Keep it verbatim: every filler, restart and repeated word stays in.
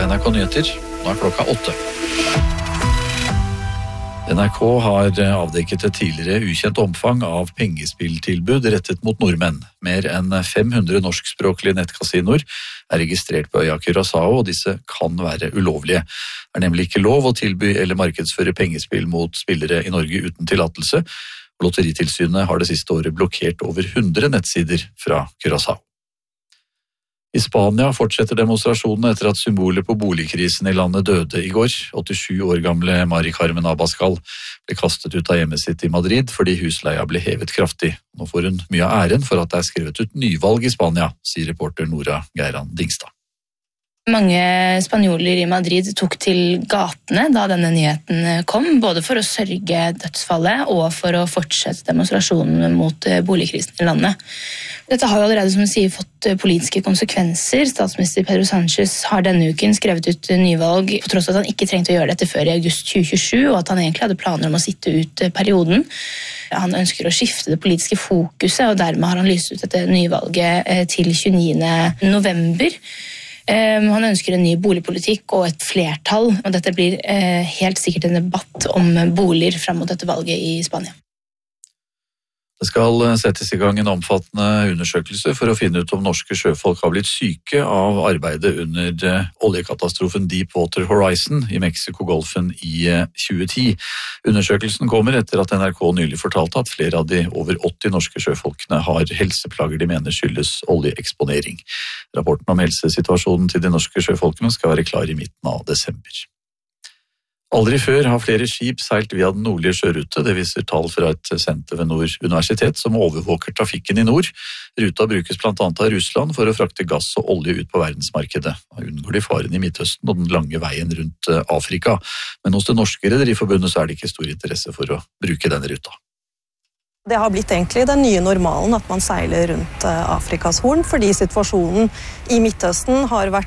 N R K Nyheter. Nå er klokka åtte. N R K har avdekket et tidligere ukjent omfang av pengespilltilbud rettet mot nordmenn. Mer enn fem hundre norskspråklige nettkasinoer er registrert på øya Curaçao, og disse kan være ulovlige. Det er nemlig ikke lov å tilby eller markedsføre pengespill mot spillere i Norge uten tillatelse. Lotteritilsynet har det siste året blokkert over hundre nettsider fra Curaçao. I Spania fortsetter demonstrasjonene etter at symbolet på boligkrisen i landet døde i går. åttisju år gamle Mari Carmen Abascal ble kastet ut av hjemmet sitt i Madrid fordi husleia ble hevet kraftig. Nå får hun mye av æren for at det er skrevet ut nyvalg i Spania, sier reporter Nora Geiran Dingstad. Mange spanjoler i Madrid tok til gatene da denne nyheten kom, både for å sørge dødsfallet og for å fortsette demonstrasjonen mot boligkrisen i landet. Dette har jo allerede, som du sier, fått politiske konsekvenser. Statsminister Pedro Sánchez har denne uken skrevet ut nyvalg, på tross av at han ikke trengte å gjøre dette før i august tjue tjuesju, og at han egentlig hadde planer om å sitte ut perioden. Han ønsker å skifte det politiske fokuset, og dermed har han lyst ut dette nyvalget til tjueniende november. Han ønsker en ny boligpolitikk og et flertall, og dette blir helt sikkert en debatt om boliger frem mot dette valget i Spania. Det skal settes i gang en omfattende undersøkelse for å finne ut om norske sjøfolk har blitt syke av arbeidet under oljekatastrofen Deepwater Horizon i Mexicogolfen i tjue ti. Undersøkelsen kommer etter at N R K nylig fortalte at flere av de over åtti norske sjøfolkene har helseplager de mener skyldes oljeeksponering. Rapporten om helsesituasjonen til de norske sjøfolkene skal være klar i midten av desember. Aldri før har flere skip seilt via den nordlige sjørute, det viser tall fra et senter ved Nord universitet som overvåker trafikken i nord. Ruta brukes blant annet av Russland for å frakte gass og olje ut på verdensmarkedet. Da unngår de faren i Midtøsten og den lange veien rundt Afrika. Men hos det norske rederiforbundet så er det ikke stor interesse for å bruke denne ruta. Det har blitt egentlig den nye normalen at man seiler rundt Afrikas horn, fordi situasjonen i Midtøsten har vært